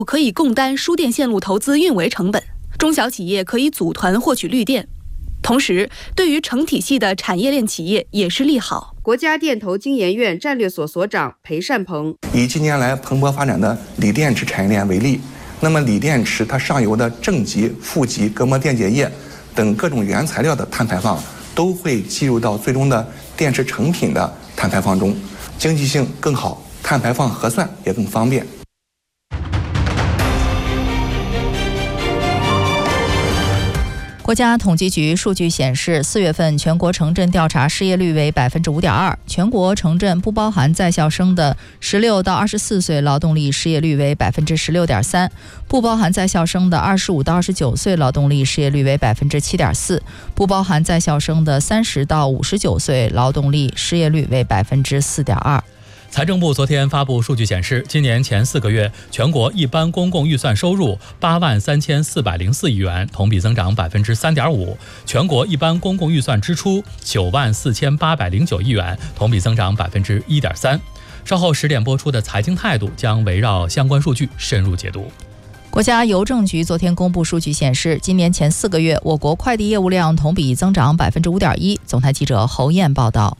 可以共担输电线路投资运维成本，中小企业可以组团获取绿电。同时，对于成体系的产业链企业也是利好。 国家电投经研院战略所所长裴善鹏以近年来蓬勃发展的锂电池产业链为例，那么锂电池它上游的正极、负极、隔膜电解液等各种原材料的碳排放都会计入到最终的电池成品的碳排放中，经济性更好，碳排放核算也更方便。 国家统计局数据显示，4月份全国城镇调查失业率为 5.2%， 全国城镇不包含在校生的16到24岁劳动力失业率为 16.3%， 不包含在校生的25到29岁劳动力失业率为 7.4%， 不包含在校生的30到59岁劳动力失业率为 4.2%。 财政部昨天发布数据显示，今年前4个月，全国一般公共预算收入83404亿元，同比增长 3.5%； 全国一般公共预算支出94809亿元，同比增长 1.3%。稍后10点播出的财经态度将围绕相关数据深入解读。 国家邮政局昨天公布数据显示，今年前4个月，我国快递业务量同比增长 5.1%。 总台记者侯燕报道。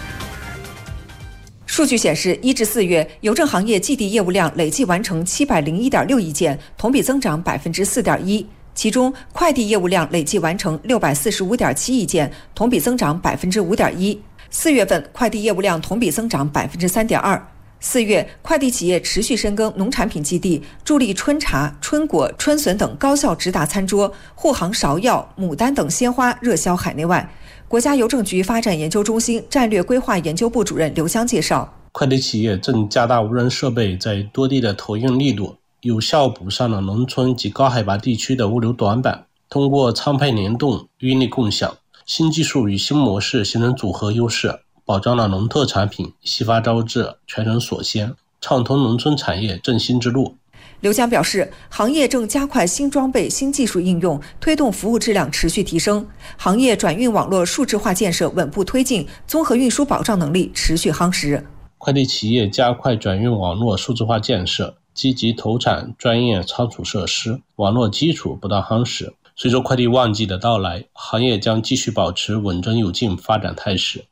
数据显示，1至4月，邮政行业寄递业务量累计完成701.6亿件，同比增长 4.1%。其中，快递业务量累计完成645.7亿件，同比增长 5.1%。4月份，快递业务量同比增长 3.2%。4月，快递企业持续深耕农产品基地，助力春茶、春果、春笋等高效直达餐桌，护航芍药、牡丹等鲜花热销海内外。国家邮政局发展研究中心战略规划研究部主任刘湘介绍， 快递企业正加大无人设备在多地的投运力度，有效补上了农村及高海拔地区的物流短板。通过仓配联动、运力共享、新技术与新模式形成组合优势，保障了农特产品悉发招致、全人所先，畅通农村产业振兴之路。 刘湘表示，行业正加快新装备、新技术应用，推动服务质量持续提升，行业转运网络数字化建设稳步推进，综合运输保障能力持续夯实。 快递企业加快转运网络数字化建设，积极投产专业仓储设施，网络基础不断夯实。随着快递旺季的到来，行业将继续保持稳中有进发展态势。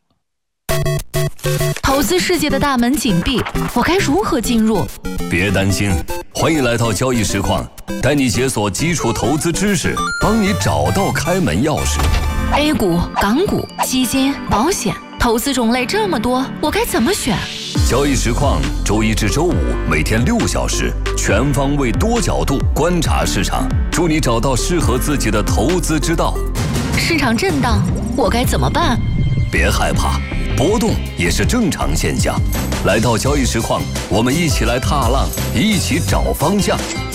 投资世界的大门紧闭，我该如何进入？ 别担心，欢迎来到交易实况，带你解锁基础投资知识，帮你找到开门钥匙。 A 股、港股、基金、保险，投资种类这么多，我该怎么选？ 交易实况周一至周五每天6小时，全方位多角度观察市场，助你找到适合自己的投资之道。 市场震荡，我该怎么办？ 别害怕，波动也是正常现象。来到交易实况，我们一起来踏浪，一起找方向。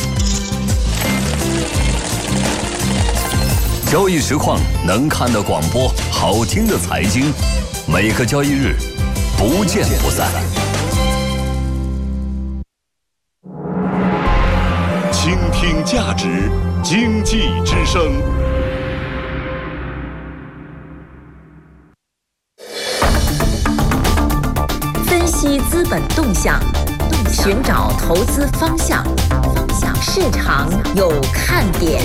交易实况能看的广播，好听的财经，每个交易日不见不散。 倾听价值，经济之声。 分析资本动向，寻找投资方向，市场有看点。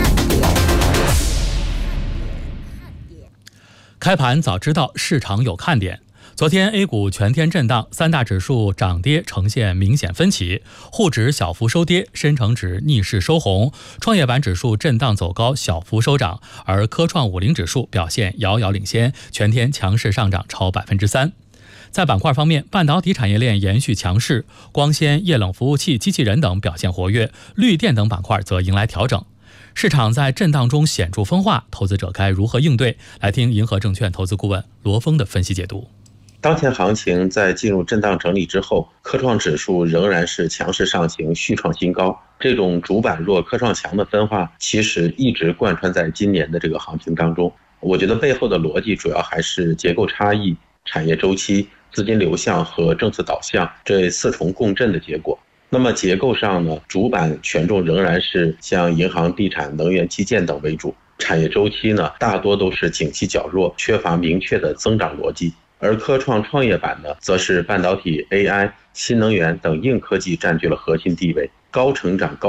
开盘早知道市场有看点。昨天 A 股全天震荡，三大指数涨跌呈现明显分歧，沪指小幅收跌，深成指逆势收红，创业板指数震荡走高，小幅收涨，而科创50指数表现遥遥领先，全天强势上涨超 3%。在板块方面，半导体产业链延续强势，光纤、液冷服务器、机器人等表现活跃，绿电等板块则迎来调整。市场在震荡中显著分化，投资者该如何应对？来听银河证券投资顾问罗峰的分析解读。 当前行情在进入震荡整理之后，科创指数仍然是强势上行，续创新高。这种主板弱科创强的分化其实一直贯穿在今年的这个行情当中。我觉得背后的逻辑主要还是结构差异、产业周期、资金流向和政策导向这4重共振的结果。那么结构上呢，主板权重仍然是像银行、地产、能源、基建等为主，产业周期呢大多都是景气较弱，缺乏明确的增长逻辑。而科创创业板呢，则是半导体、AI、新能源等硬科技占据了核心地位， 高成长、高